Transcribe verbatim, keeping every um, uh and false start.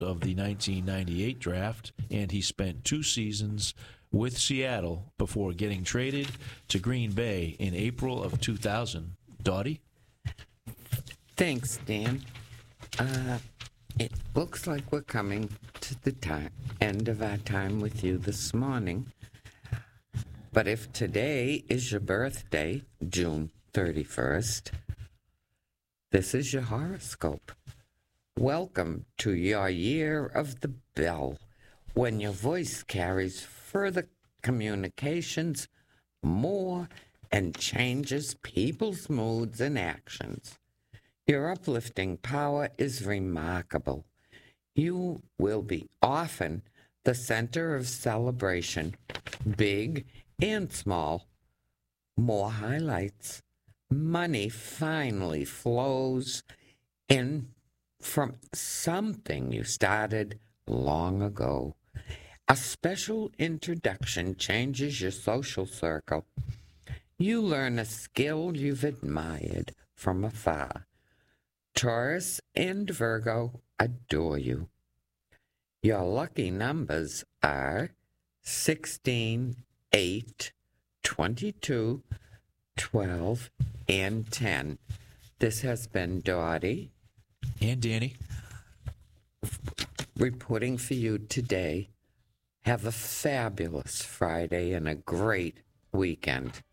of the nineteen ninety-eight draft, and he spent two seasons with Seattle before getting traded to Green Bay in April of two thousand. Dottie? Thanks, Dan. Uh, it looks like we're coming to the time, end of our time with you this morning. But if today is your birthday, June thirty-first, this is your horoscope. Welcome to your year of the bell, when your voice carries further communications more and changes people's moods and actions. Your uplifting power is remarkable. You will be often the center of celebration, big and small. More highlights. Money finally flows in from something you started long ago. A special introduction changes your social circle. You learn a skill you've admired from afar. Taurus and Virgo adore you. Your lucky numbers are sixteen, eight, twenty-two, twelve, and ten. This has been Dottie and Danny reporting for you today. Have a fabulous Friday and a great weekend.